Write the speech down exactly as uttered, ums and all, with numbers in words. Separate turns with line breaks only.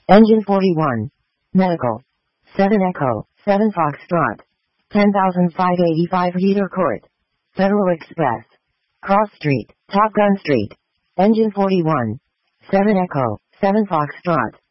Engine forty-one. Medical. seven Echo, seven Foxtrot. ten thousand five hundred eighty-five Heater Court. Federal Express. Cross Street, Top Gun Street. Engine forty-one. seven Echo, seven Foxtrot.